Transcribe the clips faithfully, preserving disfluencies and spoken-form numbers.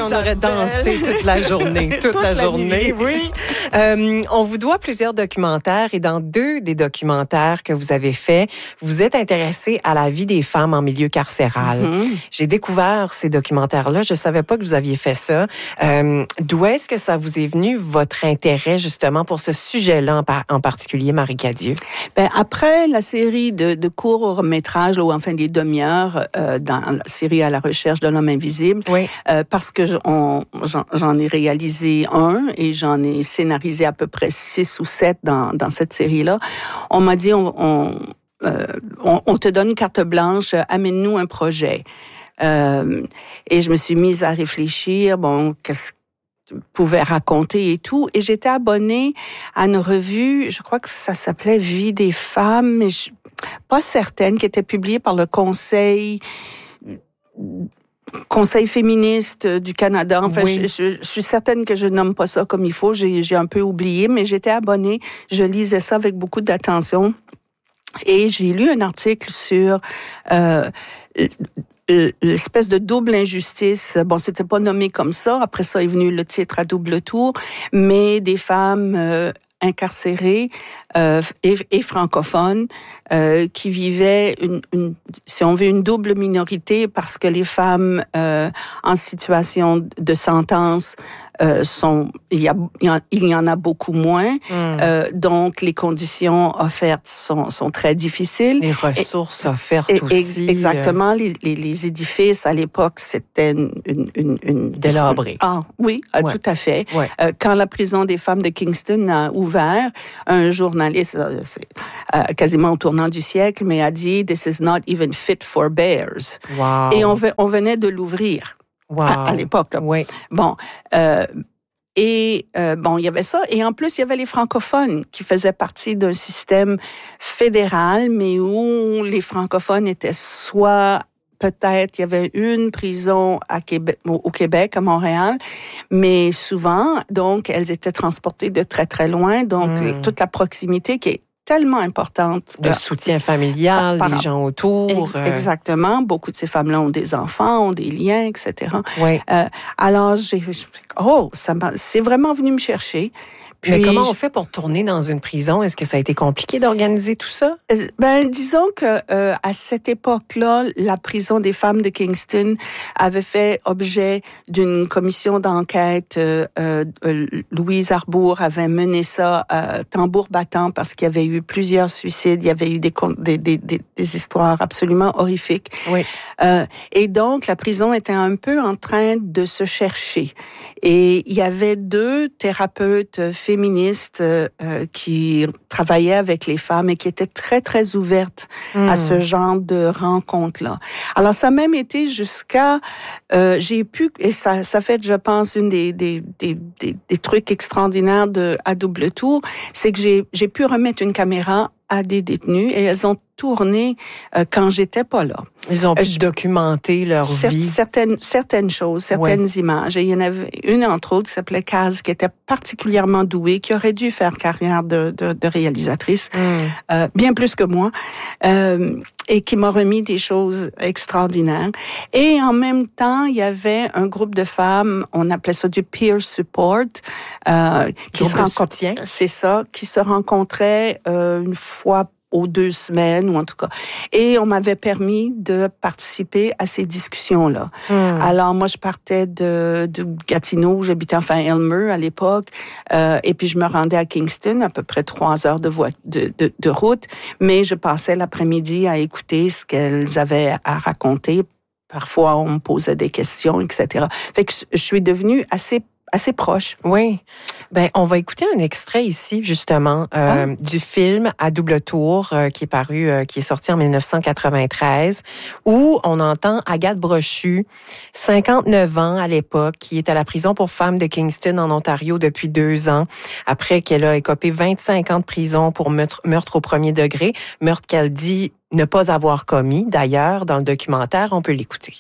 on aurait dansé toute la journée, toute, toute la, la journée, nuit. Oui. Euh, on vous doit plusieurs documentaires et dans deux des documentaires que vous avez faits, vous êtes intéressé à la vie des femmes en milieu carcéral. Mm-hmm. J'ai découvert ces documentaires-là, je savais pas que vous aviez fait ça. Euh, d'où est-ce que ça vous est venu, votre intérêt justement pour ce sujet-là en, par- en particulier, Marie Cadieux? Ben, après la série de, de courts métrages, ou enfin des demi-heures, euh, dans la série À la recherche de l'homme invisible, oui. euh, parce que je, on, j'en, j'en ai réalisé un et j'en ai scénarisé à peu près six ou sept dans, dans cette série-là, on m'a dit, on, on, euh, on, on te donne carte blanche, amène-nous un projet. Euh, et je me suis mise à réfléchir, bon, qu'est-ce pouvait raconter et tout. Et j'étais abonnée à une revue, je crois que ça s'appelait Vie des femmes, mais je, pas certaine, qui était publiée par le Conseil Conseil féministe du Canada. Enfin, oui. je, je, je suis certaine que je nomme pas ça comme il faut. J'ai, j'ai un peu oublié, mais j'étais abonnée. Je lisais ça avec beaucoup d'attention. Et j'ai lu un article sur euh, l'espèce de double injustice. Bon, c'était pas nommé comme ça. Après ça est venu le titre à double tour, mais des femmes euh, incarcérées euh, et, et francophones euh, qui vivaient une, une, si on veut, une double minorité parce que les femmes euh, en situation de sentence Euh, sont, il y a, il y en a beaucoup moins, mm. euh, donc les conditions offertes sont, sont très difficiles. Les ressources et, offertes et, aussi. Exactement, les, les, les édifices à l'époque c'était une, une, une, une délabré. Ah oui, ouais. tout à fait. Ouais. Euh, quand la prison des femmes de Kingston a ouvert, un journaliste, c'est, euh, quasiment au tournant du siècle, mais a dit "This is not even fit for bears." Wow. Et on, on venait de l'ouvrir. Wow. À, à l'époque. Là. Oui. Bon, euh, et euh, bon, il y avait ça. Et en plus, il y avait les francophones qui faisaient partie d'un système fédéral, mais où les francophones étaient soit peut-être, il y avait une prison à Québec, au Québec, à Montréal, mais souvent, donc, elles étaient transportées de très, très loin. Donc, mm. toute la proximité qui est tellement importante. Le euh, soutien familial, par, les gens autour. Ex- exactement. Beaucoup de ces femmes-là ont des enfants, ont des liens, et cetera. Oui. Euh, alors, j'ai... Oh, ça m'a, c'est vraiment venu me chercher. Puis, mais comment on fait pour tourner dans une prison? Est-ce que ça a été compliqué d'organiser tout ça? Ben, disons que euh, à cette époque-là, la prison des femmes de Kingston avait fait objet d'une commission d'enquête. Euh, euh, Louise Arbour avait mené ça euh, tambour battant parce qu'il y avait eu plusieurs suicides. Il y avait eu des des des, des, des histoires absolument horrifiques. Oui. Euh, et donc, la prison était un peu en train de se chercher. Et il y avait deux thérapeutes féministes féministes euh, qui travaillaient avec les femmes et qui étaient très, très ouvertes mmh. à ce genre de rencontres-là. Alors, ça a même été jusqu'à... Euh, j'ai pu... Et ça, ça fait, je pense, une des, des, des, des, des trucs extraordinaires de, à double tour, c'est que j'ai, j'ai pu remettre une caméra à des détenus et elles ont tourné euh, quand j'étais pas là. Ils ont pu euh, documenter leur cer- vie. Certaines, certaines choses, certaines ouais. images. Et il y en avait une, entre autres, qui s'appelait Kaz, qui était particulièrement douée, qui aurait dû faire carrière de, de, de réalisatrice, mm. euh, bien plus que moi, euh, et qui m'a remis des choses extraordinaires. Et en même temps, il y avait un groupe de femmes, on appelait ça du peer support, euh, qui se rencontraient. C'est ça, qui se rencontraient euh, une fois aux deux semaines, ou en tout cas. Et on m'avait permis de participer à ces discussions-là. Mmh. Alors, moi, je partais de, de Gatineau, j'habitais enfin Elmer à l'époque, euh, et puis je me rendais à Kingston, à peu près trois heures de, vo- de, de, de route, mais je passais l'après-midi à écouter ce qu'elles avaient à raconter. Parfois, on me posait des questions, et cetera. Fait que je suis devenue assez assez proche. Oui. Ben, on va écouter un extrait ici, justement, euh, ah. du film À double tour, euh, qui est paru, euh, qui est sorti en dix-neuf cent quatre-vingt-treize, où on entend Agathe Brochu, cinquante-neuf ans à l'époque, qui est à la prison pour femmes de Kingston, en Ontario, depuis deux ans, après qu'elle a écopé vingt-cinq ans de prison pour meurtre, meurtre au premier degré, meurtre qu'elle dit ne pas avoir commis. D'ailleurs, dans le documentaire, on peut l'écouter.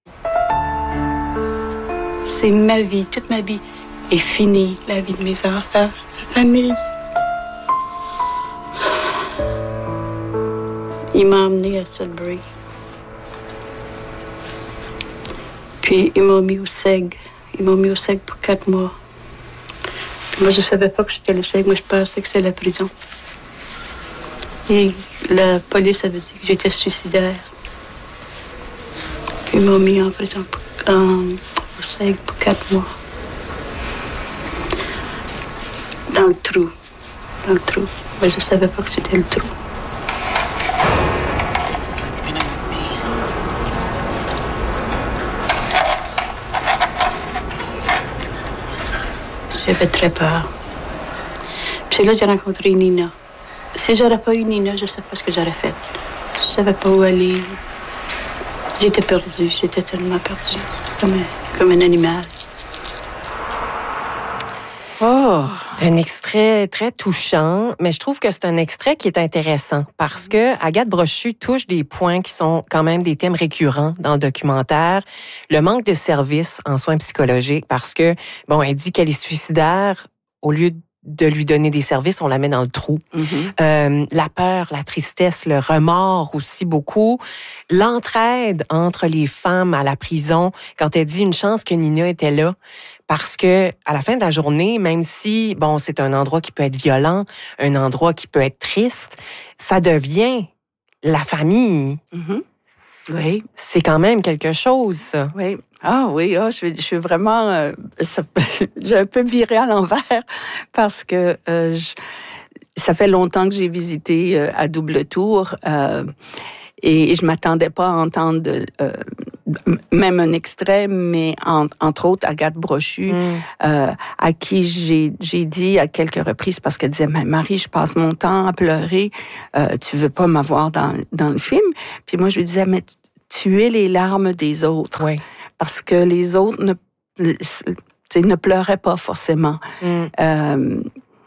C'est ma vie, toute ma vie est finie, la vie de mes enfants, ma famille. Il m'a emmené à Sudbury. Puis il m'a mis au S E G. Ils m'ont mis au S E C pour quatre mois. Puis moi, je savais pas que c'était le S E C. Moi, je pensais que c'était la prison. Et la police avait dit que j'étais suicidaire. Ils m'ont mis en prison pour, en, au S E C pour quatre mois. Dans le trou. Dans le trou. Mais je savais pas que c'était le trou. J'avais très peur. Puis c'est là que j'ai rencontré Nina. Si j'aurais pas eu Nina, je ne sais pas ce que j'aurais fait. Je savais pas où aller. J'étais perdue. J'étais tellement perdue. Comme un, comme un animal. Oh! Un extrait très touchant, mais je trouve que c'est un extrait qui est intéressant parce que Agathe Brochu touche des points qui sont quand même des thèmes récurrents dans le documentaire. Le manque de services en soins psychologiques parce que, bon, elle dit qu'elle est suicidaire. Au lieu de lui donner des services, on la met dans le trou. Mm-hmm. Euh, la peur, la tristesse, le remords aussi beaucoup. L'entraide entre les femmes à la prison, quand elle dit une chance que Nina était là. Parce que à la fin de la journée, même si bon, c'est un endroit qui peut être violent, un endroit qui peut être triste, ça devient la famille. Mm-hmm. Oui, c'est quand même quelque chose. Ça. Oui. Ah oui, oh, je, je suis vraiment, euh, ça, j'ai un peu viré à l'envers parce que euh, je, ça fait longtemps que j'ai visité euh, à double tour euh, et, et je m'attendais pas à entendre de, euh, même un extrait, mais en, entre autres Agathe Brochu, mm. euh, à qui j'ai, j'ai dit à quelques reprises, parce qu'elle disait, mais Marie, je passe mon temps à pleurer, euh, tu veux pas m'avoir dans, dans le film? Puis moi, je lui disais, mais tu es les larmes des autres. Oui. Parce que les autres ne, ne pleuraient pas forcément. Mm. Euh,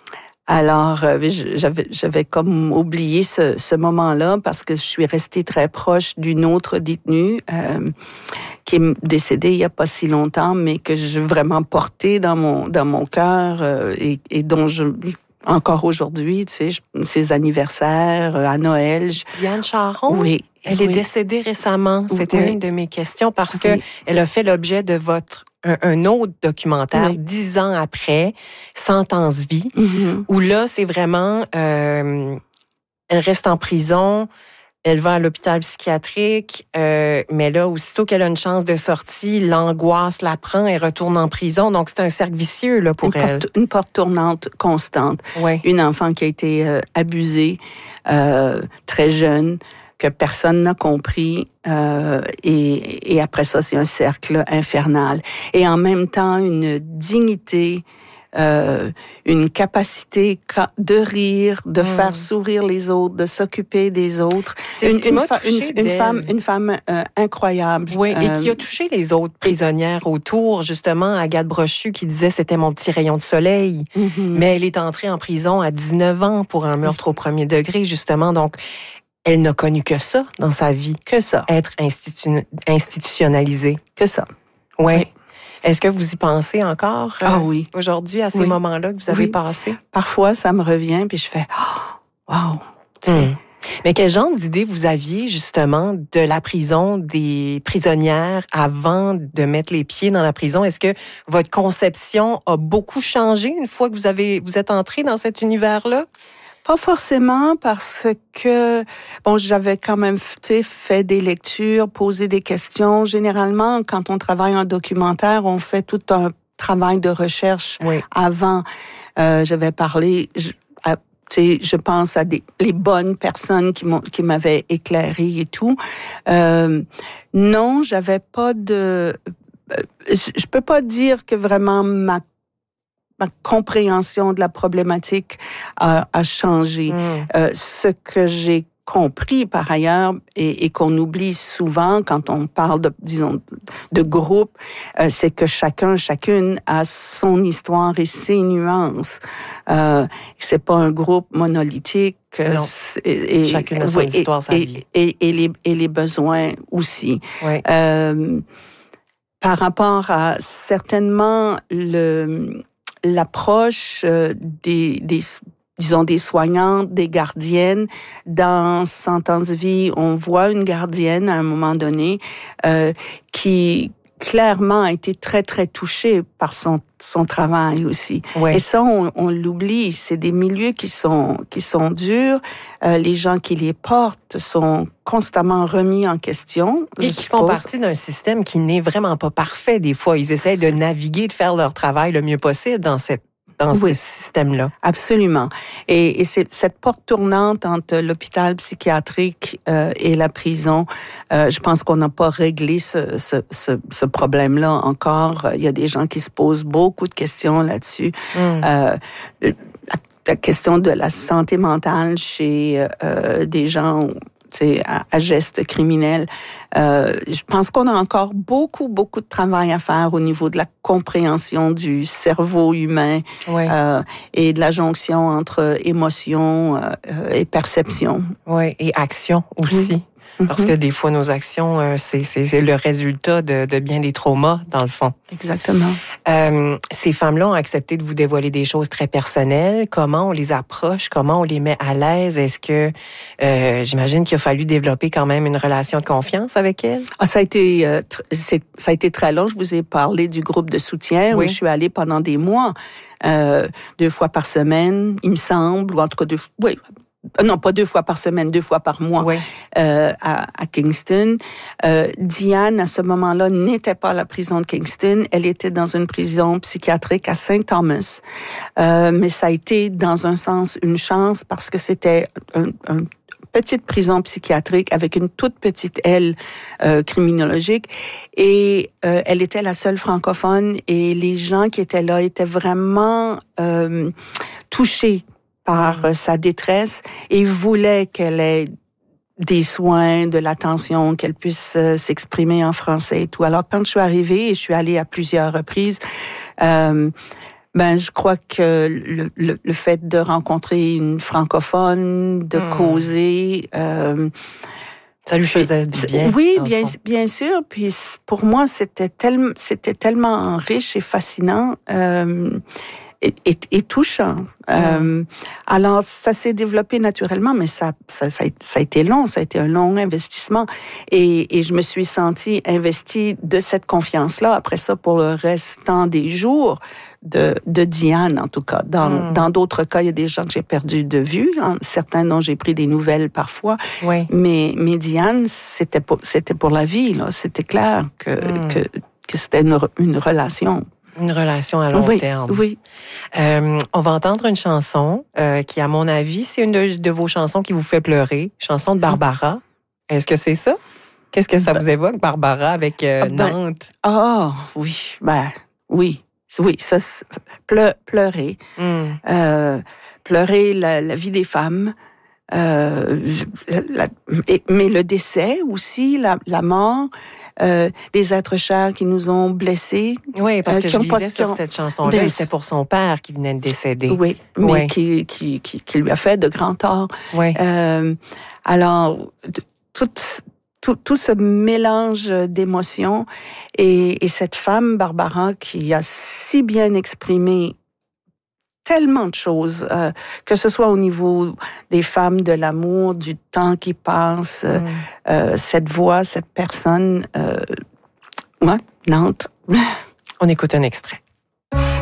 alors, j'avais, j'avais comme oublié ce, ce moment-là parce que je suis restée très proche d'une autre détenue euh, qui est décédée il n'y a pas si longtemps, mais que j'ai vraiment portée dans mon, dans mon cœur euh, et, et dont je... Encore aujourd'hui, tu sais, je, ses anniversaires, à Noël. Je... Diane Charon? Oui. Elle oui. est décédée récemment. C'était oui. une de mes questions parce que oui. elle a fait l'objet de votre un, un autre documentaire dix oui. ans après, Sentence vie, mm-hmm. où là, c'est vraiment... Euh, elle reste en prison... Elle va à l'hôpital psychiatrique, euh, mais là, aussitôt qu'elle a une chance de sortie, l'angoisse la prend, elle retourne en prison. Donc, c'est un cercle vicieux là, pour une elle. Porte, une porte tournante constante. Ouais. Une enfant qui a été euh, abusée euh, très jeune, que personne n'a compris. Euh, et, et après ça, c'est un cercle infernal. Et en même temps, une dignité... Euh, une capacité de rire, de mmh. faire sourire les autres, de s'occuper des autres. C'est une, ce une, fa- une, une femme, une femme euh, incroyable. Oui, euh, et qui a touché les autres prisonnières autour. Justement, Agathe Brochu qui disait c'était mon petit rayon de soleil. Mmh. Mais elle est entrée en prison à dix-neuf ans pour un meurtre au premier degré, justement. Donc, elle n'a connu que ça dans sa vie. Que ça. Être institu- institutionnalisée. Que ça. Ouais. Oui. Est-ce que vous y pensez encore euh, ah oui. aujourd'hui à ces oui. moments-là que vous avez oui. passés? Parfois, ça me revient puis je fais oh, wow. Mmh. Mais quel genre d'idée vous aviez justement de la prison, des prisonnières avant de mettre les pieds dans la prison? Est-ce que votre conception a beaucoup changé une fois que vous avez vous êtes entré dans cet univers-là? Pas forcément parce que, bon, j'avais quand même fait des lectures, posé des questions. Généralement, quand on travaille en documentaire, on fait tout un travail de recherche oui. avant. Euh, j'avais parlé, je, à, je pense à des, les bonnes personnes qui, m'ont, qui m'avaient éclairé et tout. Euh, non, j'avais pas de... Je, je peux pas dire que vraiment ma ma compréhension de la problématique a, a changé. Mmh. Euh, ce que j'ai compris par ailleurs et, et qu'on oublie souvent quand on parle de, disons, de groupe, euh, c'est que chacun, chacune a son histoire et ses nuances. Euh, c'est pas un groupe monolithique. Non. Et, et, chacune a son oui, histoire, sa et, vie. Et, et, les, et les besoins aussi. Oui. Euh, par rapport à certainement le l'approche des, des, disons, des soignantes, des gardiennes. Dans Sentence vie, on voit une gardienne à un moment donné euh, qui clairement été très, très touchée par son, son travail aussi. Ouais. Et ça, on, on l'oublie. C'est des milieux qui sont, qui sont durs. Euh, les gens qui les portent sont constamment remis en question. Et qui font partie d'un système qui n'est vraiment pas parfait. Des fois, ils essaient de naviguer, de faire leur travail le mieux possible dans cette dans oui, ce système-là. Absolument. Et, et c'est cette porte tournante entre l'hôpital psychiatrique euh, et la prison. Euh, je pense qu'on n'a pas réglé ce, ce, ce, ce problème-là encore. Il y a des gens qui se posent beaucoup de questions là-dessus. Mm. Euh, la, la question de la santé mentale chez euh, des gens À, à gestes criminels. Euh, je pense qu'on a encore beaucoup, beaucoup de travail à faire au niveau de la compréhension du cerveau humain oui. euh, et de la jonction entre émotion euh, et perception. Oui, et action aussi. Oui. Parce que des fois, nos actions, euh, c'est, c'est, c'est le résultat de, de bien des traumas, dans le fond. Exactement. Euh, ces femmes-là ont accepté de vous dévoiler des choses très personnelles. Comment on les approche? Comment on les met à l'aise? Est-ce que, euh, j'imagine qu'il a fallu développer quand même une relation de confiance avec elles? Ah, ça a été, euh, tr- c'est, ça a été très long. Je vous ai parlé du groupe de soutien oui. où je suis allée pendant des mois, euh, deux fois par semaine, il me semble, ou en tout cas deux, oui. Non, pas deux fois par semaine, deux fois par mois oui. euh, à, à Kingston. Euh, Diane, à ce moment-là, n'était pas à la prison de Kingston. Elle était dans une prison psychiatrique à Saint Thomas. Euh, mais ça a été, dans un sens, une chance parce que c'était un, un petite prison psychiatrique avec une toute petite aile euh, criminologique et euh, elle était la seule francophone et les gens qui étaient là étaient vraiment euh, touchés par euh, sa détresse et voulait qu'elle ait des soins, de l'attention, qu'elle puisse euh, s'exprimer en français et tout. Alors, quand je suis arrivée, et je suis allée à plusieurs reprises, euh, ben, je crois que le, le, le fait de rencontrer une francophone, de mmh. causer... Euh, ça lui faisait du bien. Oui, bien, bien sûr. Puis pour moi, c'était, tellement, c'était tellement riche et fascinant. Euh, Et, et, et touchant. Mmh. Euh, alors, ça s'est développé naturellement, mais ça, ça, ça, a, ça a été long, ça a été un long investissement. Et, et je me suis sentie investie de cette confiance-là. Après ça, pour le restant des jours de, de Diane, en tout cas. Dans, mmh. dans d'autres cas, il y a des gens que j'ai perdus de vue, hein, certains dont j'ai pris des nouvelles parfois. Oui. Mais, mais Diane, c'était pour, c'était pour la vie, là. C'était clair que, mmh. que, que c'était une, une relation. Une relation à long oui, terme. Oui. Euh, on va entendre une chanson euh, qui, à mon avis, c'est une de, de vos chansons qui vous fait pleurer. Chanson de Barbara. Est-ce que c'est ça? Qu'est-ce que ça ben, vous évoque, Barbara, avec euh, ben, Nantes? Ah, oh, oui. Ben, oui. Oui, ça, pleu, pleurer. Mm. Euh, pleurer la, la vie des femmes. Euh, la, et, mais le décès aussi, la, la mort, euh, des êtres chers qui nous ont blessés. Oui, parce euh, que je lisais sur cette chanson-là, de... c'était pour son père qui venait de décéder. Oui, mais oui. Qui, qui, qui, qui lui a fait de grands torts. Oui. Euh, alors, tout, tout, tout ce mélange d'émotions et, et cette femme, Barbara, qui a si bien exprimé tellement de choses, euh, que ce soit au niveau des femmes, de l'amour, du temps qui passe, mm. euh, cette voix, cette personne, euh, ouais, Nantes. On écoute un extrait.